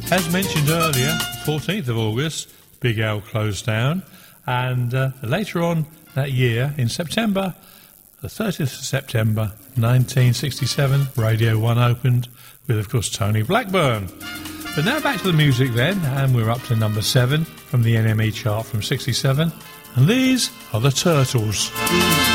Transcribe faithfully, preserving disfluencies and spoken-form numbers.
As mentioned earlier, fourteenth of August, Big Al closed down, and uh, later on that year, in September, the thirtieth of September nineteen sixty-seven, Radio one opened with, of course, Tony Blackburn. But now back to the music then, and we're up to number seven from the N M E chart from sixty-seven, and these are the Turtles.